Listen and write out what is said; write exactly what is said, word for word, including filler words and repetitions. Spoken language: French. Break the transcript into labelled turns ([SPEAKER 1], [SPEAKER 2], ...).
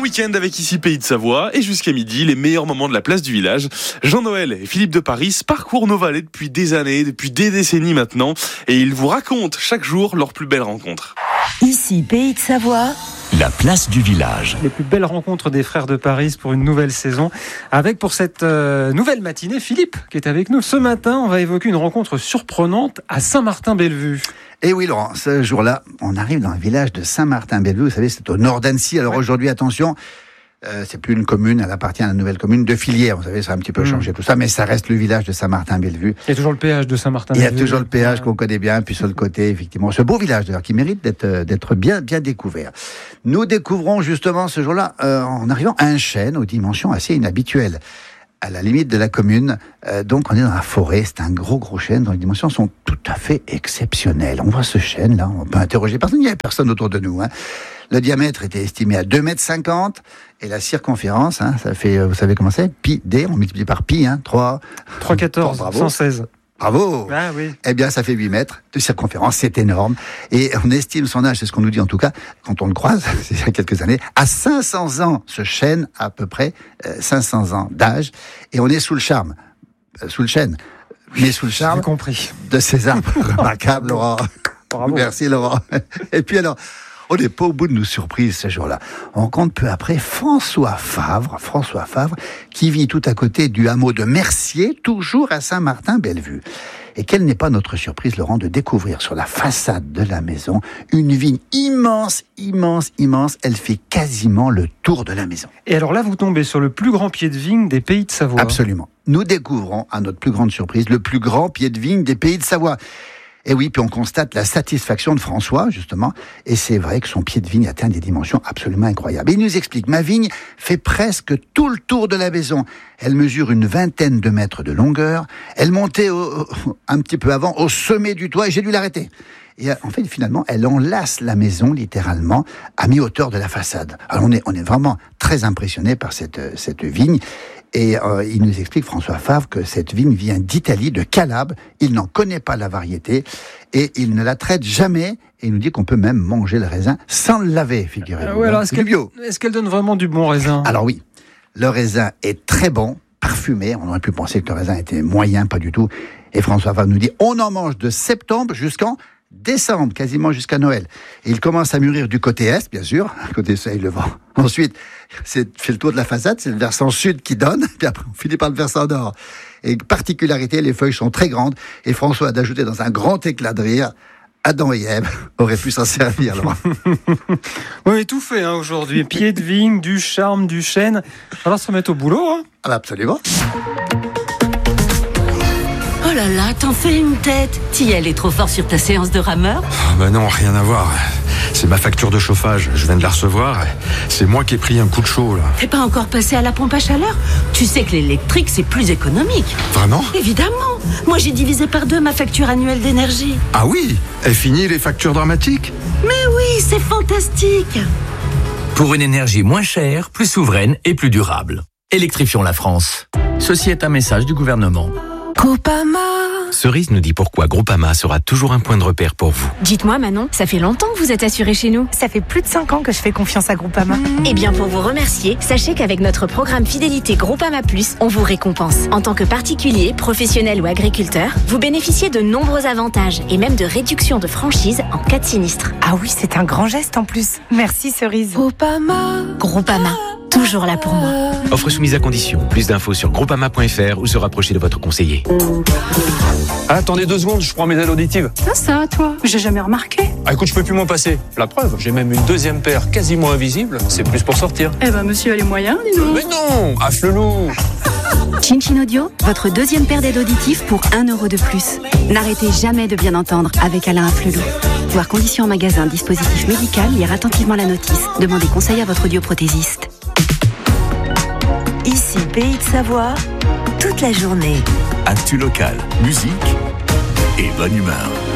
[SPEAKER 1] week-end avec ici Pays de Savoie et jusqu'à midi, les meilleurs moments de la place du village. Jean-Noël et Philippe de Paris parcourent nos vallées depuis des années, depuis des décennies maintenant, et ils vous racontent chaque jour leurs plus belles rencontres.
[SPEAKER 2] Ici Pays de Savoie,
[SPEAKER 3] la place du village.
[SPEAKER 4] Les plus belles rencontres des frères de Paris pour une nouvelle saison. Avec pour cette euh, nouvelle matinée, Philippe qui est avec nous. Ce matin, on va évoquer une rencontre surprenante à Saint-Martin-Bellevue.
[SPEAKER 5] Et oui, Laurent, ce jour-là, on arrive dans le village de Saint-Martin-Bellevue. Vous savez, c'est au nord d'Annecy. Alors ouais. Aujourd'hui, attention, euh, c'est plus une commune, elle appartient à la nouvelle commune de Filière. Vous savez, ça a un petit peu mmh. changé tout ça, mais ça reste le village de Saint-Martin-Bellevue.
[SPEAKER 4] Il y a toujours le péage de Saint-Martin-Bellevue.
[SPEAKER 5] Il y a toujours le péage qu'on connaît bien, puis sur le côté, effectivement, ce beau village d'ailleurs qui mérite d'être d'être bien bien découvert. Nous découvrons justement ce jour-là euh, en arrivant à un chêne aux dimensions assez inhabituelles. À la limite de la commune, euh, donc on est dans la forêt, c'est un gros gros chêne dont les dimensions sont tout à fait exceptionnelles. On voit ce chêne là, on peut interroger personne, il n'y avait personne autour de nous. Hein. Le diamètre était estimé à deux mètres cinquante et la circonférence, hein, ça fait, vous savez comment c'est, pi, d, on multiplie par pi, hein, trois,
[SPEAKER 4] trois quatorze, cent seize.
[SPEAKER 5] Bravo.
[SPEAKER 4] Ah, oui.
[SPEAKER 5] Eh bien, ça fait huit mètres de circonférence, c'est énorme. Et on estime son âge, c'est ce qu'on nous dit en tout cas, quand on le croise, c'est il y a quelques années, à cinq cents ans. Ce chêne a à peu près euh, cinq cents ans d'âge. Et on est sous le charme, euh, sous le chêne, mais sous le charme
[SPEAKER 4] compris.
[SPEAKER 5] de ces arbres remarquables, Laurent.
[SPEAKER 4] Bravo.
[SPEAKER 5] Merci, Laurent. Et puis alors, on n'est pas au bout de nos surprises ce jour-là. On rencontre peu après François Favre, François Favre, qui vit tout à côté du hameau de Mercier, toujours à Saint-Martin-Bellevue. Et quelle n'est pas notre surprise, Laurent, de découvrir sur la façade de la maison une vigne immense, immense, immense. Elle fait quasiment le tour de la maison.
[SPEAKER 4] Et alors là, vous tombez sur le plus grand pied de vigne des Pays de Savoie.
[SPEAKER 5] Absolument. Nous découvrons, à notre plus grande surprise, le plus grand pied de vigne des Pays de Savoie. Et oui, puis on constate la satisfaction de François, justement, et c'est vrai que son pied de vigne atteint des dimensions absolument incroyables. Et il nous explique, ma vigne fait presque tout le tour de la maison. Elle mesure une vingtaine de mètres de longueur, elle montait au, un petit peu avant au sommet du toit, et j'ai dû l'arrêter. Et en fait, finalement, elle enlace la maison, littéralement, à mi-hauteur de la façade. Alors on est, on est vraiment très impressionné par cette, cette vigne. Et euh, il nous explique, François Favre, que cette vigne vient d'Italie, de Calabre. Il n'en connaît pas la variété et il ne la traite jamais. Et il nous dit qu'on peut même manger le raisin sans le laver, figurez-vous.
[SPEAKER 4] Euh, ouais, alors, est-ce
[SPEAKER 5] c'est du bio.
[SPEAKER 4] Est-ce qu'elle donne vraiment du bon raisin ?
[SPEAKER 5] Alors oui, le raisin est très bon, parfumé. On aurait pu penser que le raisin était moyen, pas du tout. Et François Favre nous dit, on en mange de septembre jusqu'en décembre, quasiment jusqu'à Noël. Et il commence à mûrir du côté est, bien sûr, côté soleil levant. Ensuite, c'est fait le tour de la façade, c'est le versant sud qui donne, puis après on finit par le versant nord. Et particularité, les feuilles sont très grandes, et François a d'ajouter dans un grand éclat de rire, Adam et Ève auraient pu s'en servir.
[SPEAKER 4] Oui, tout fait hein, aujourd'hui. Pied de vigne, du charme, du chêne. Alors se remettre au boulot. Hein.
[SPEAKER 5] Ah, absolument.
[SPEAKER 2] Oh là là, t'en fais une tête. T'y allais trop fort sur ta séance de rameur ?
[SPEAKER 6] Ah bah non, rien à voir. C'est ma facture de chauffage, je viens de la recevoir. C'est moi qui ai pris un coup de chaud, là.
[SPEAKER 2] T'es pas encore passé à la pompe à chaleur ? Tu sais que l'électrique, c'est plus économique.
[SPEAKER 6] Vraiment ?
[SPEAKER 2] Évidemment. Moi, j'ai divisé par deux ma facture annuelle d'énergie.
[SPEAKER 6] Ah oui ? Et fini les factures dramatiques ?
[SPEAKER 2] Mais oui, c'est fantastique.
[SPEAKER 3] Pour une énergie moins chère, plus souveraine et plus durable. Électrifions la France. Ceci est un message du gouvernement.
[SPEAKER 2] Groupama.
[SPEAKER 7] Cerise nous dit pourquoi Groupama sera toujours un point de repère pour vous.
[SPEAKER 8] Dites-moi Manon, ça fait longtemps que vous êtes assuré chez nous.
[SPEAKER 9] Ça fait plus de cinq ans que je fais confiance à Groupama.
[SPEAKER 8] Mmh. Eh bien pour vous remercier, sachez qu'avec notre programme Fidélité Groupama Plus, on vous récompense. En tant que particulier, professionnel ou agriculteur, vous bénéficiez de nombreux avantages et même de réductions de franchise en cas de sinistre.
[SPEAKER 9] Ah oui, c'est un grand geste en plus. Merci Cerise.
[SPEAKER 8] Groupama. Groupama. Toujours là pour moi.
[SPEAKER 7] Offre soumise à condition. Plus d'infos sur groupama point f r ou se rapprocher de votre conseiller.
[SPEAKER 10] Ah, attendez deux secondes, je prends mes aides auditives.
[SPEAKER 9] Ça, ça, toi, j'ai jamais remarqué.
[SPEAKER 10] Ah, écoute, je peux plus m'en passer. La preuve, j'ai même une deuxième paire quasiment invisible. C'est plus pour sortir.
[SPEAKER 9] Eh ben, monsieur a les moyens, dis donc.
[SPEAKER 10] Mais non, afflelou.
[SPEAKER 11] Chin-Chin Audio, votre deuxième paire d'aides auditives pour un euro de plus. N'arrêtez jamais de bien entendre avec Alain Afflelou. Voir conditions en magasin, dispositif médical, lire attentivement la notice. Demandez conseil à votre audioprothésiste.
[SPEAKER 2] Ici Pays de Savoie, toute la journée.
[SPEAKER 3] Actu local, musique et bonne humeur.